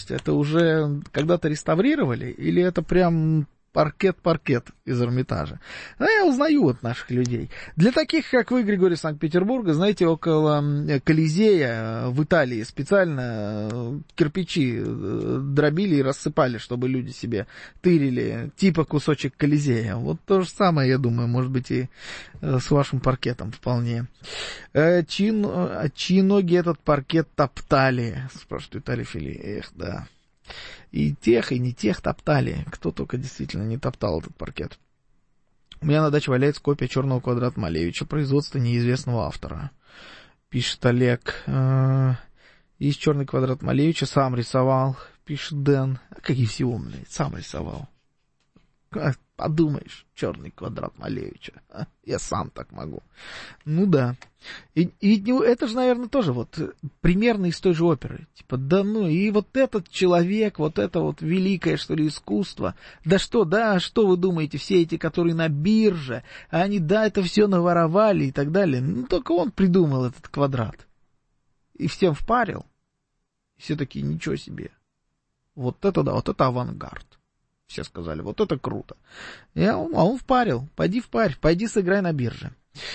Скажите, это уже когда-то реставрировали или это прям паркет из Эрмитажа? Я узнаю от наших людей. Для таких, как вы, Григорий Санкт-Петербурга, знаете, около Колизея в Италии специально кирпичи дробили и рассыпали, чтобы люди себе тырили, типа кусочек Колизея. Вот то же самое, я думаю, может быть, и с вашим паркетом вполне. Чьи ноги этот паркет топтали? Спрашивает Виталий Фили. Эх, да. И тех, и не тех топтали. Кто только действительно не топтал этот паркет. У меня на даче валяется копия черного квадрата Малевича, производства неизвестного автора. Пишет Олег. Есть черный квадрат Малевича, сам рисовал. Пишет Дэн. Какие все умные, сам рисовал. Подумаешь, черный квадрат Малевича. Я сам так могу. Ну да. И это же, наверное, тоже вот примерно из той же оперы. Типа, да ну, и вот этот человек, вот это вот великое, что ли, искусство. Да, что вы думаете, все эти, которые на бирже, они, да, это все наворовали и так далее. Ну, только он придумал этот квадрат. И всем впарил. И все такие, ничего себе. Вот это да, вот это авангард. Все сказали, вот это круто. А он впарил. Пойди впарь, пойди сыграй на бирже.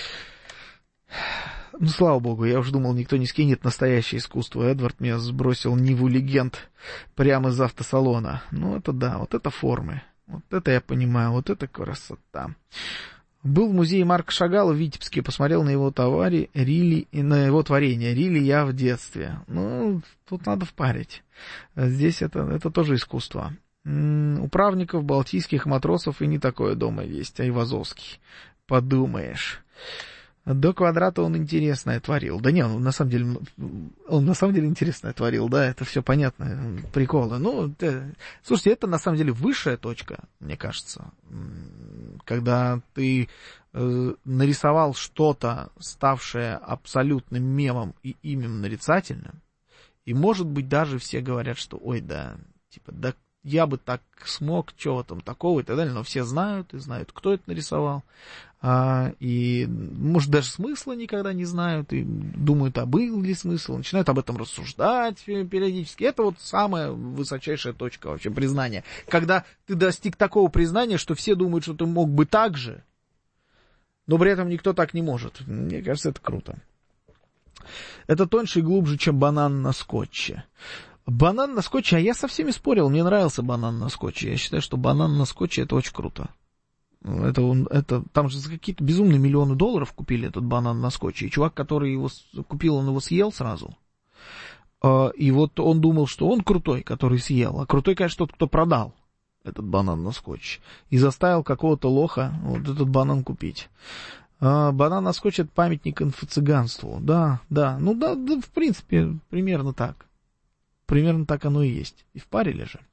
Ну, слава богу, я уж думал, никто не скинет настоящее искусство. Эдвард мне сбросил Ниву легенд прямо из автосалона. Ну, это да, вот это формы. Вот это я понимаю, вот это красота. Был в музее Марка Шагала в Витебске, посмотрел на его товарищи, на его творение. Рили я в детстве. Ну, тут надо впарить. Здесь это тоже искусство. У правников, балтийских матросов и не такое дома есть, Айвазовский. Подумаешь. До квадрата он интересное творил. Да не, он на самом деле интересное творил, да, это все понятно, приколы. Ну, слушайте, это на самом деле высшая точка, мне кажется. Когда ты нарисовал что-то, ставшее абсолютным мемом и имем нарицательным, и, может быть, даже все говорят, что, ой, да, типа, да, я бы так смог, чего там такого и так далее, но все знают, и знают, кто это нарисовал, и, может, даже смысла никогда не знают, и думают, а был ли смысл, начинают об этом рассуждать периодически. Это вот самая высочайшая точка вообще признания. Когда ты достиг такого признания, что все думают, что ты мог бы так же, но при этом никто так не может. Мне кажется, это круто. Это тоньше и глубже, чем банан на скотче. Банан на скотче, а я со всеми спорил, мне нравился банан на скотче. Я считаю, что банан на скотче это очень круто. Там же за какие-то безумные миллионы долларов купили этот банан на скотче. И чувак, который его купил, он его съел сразу. И вот он думал, что он крутой, который съел. А крутой, конечно, тот, кто продал этот банан на скотче. И заставил какого-то лоха вот этот банан купить. Банан на скотче — это памятник инфо-цыганству. Да, в принципе, примерно так. Примерно так оно и есть. И впарили же.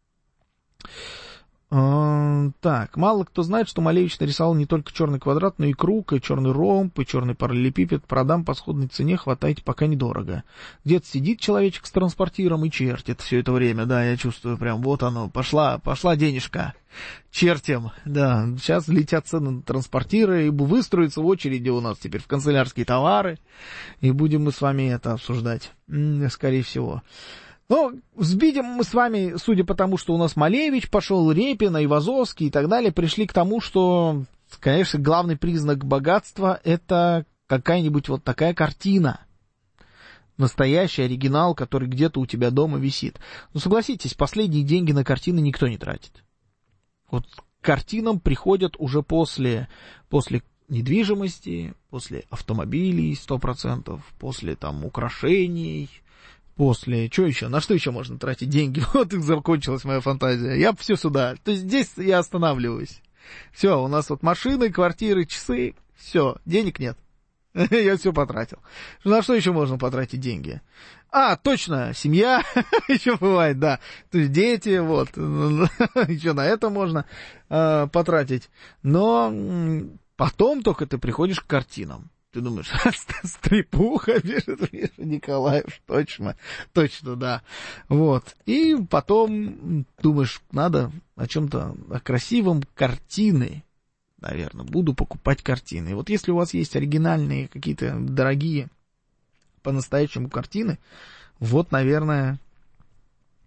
Так, мало кто знает, что Малевич нарисовал не только черный квадрат, но и круг, и черный ромб, и черный параллелепипед. Продам по сходной цене, хватайте, пока недорого. Где-то сидит человечек с транспортиром и чертит все это время. Да, я чувствую прям, вот оно, пошла денежка. Чертим, да. Сейчас летят цены на транспортиры, и выстроятся в очереди у нас теперь в канцелярские товары. И будем мы с вами это обсуждать, скорее всего. Ну, видим мы с вами, судя по тому, что у нас Малевич пошел, Репин, Айвазовский и так далее, пришли к тому, что, конечно, главный признак богатства — это какая-нибудь вот такая картина. Настоящий оригинал, который где-то у тебя дома висит. Ну, согласитесь, последние деньги на картины никто не тратит. Вот к картинам приходят уже после недвижимости, после автомобилей 100%, после там украшений, после... Что еще? На что еще можно тратить деньги? Вот и закончилась моя фантазия. Я все сюда. То есть здесь я останавливаюсь. Все, у нас вот машины, квартиры, часы. Все, денег нет. Я все потратил. На что еще можно потратить деньги? Точно, семья. Еще бывает, да. То есть дети, вот. Еще на это можно потратить. Но потом только ты приходишь к картинам. Ты думаешь, стрепуха, пишет Николаев, точно, да. Вот. И потом думаешь, надо о чем-то, о красивом, картины, наверное, буду покупать картины. И вот если у вас есть оригинальные, какие-то дорогие, по-настоящему картины, вот, наверное,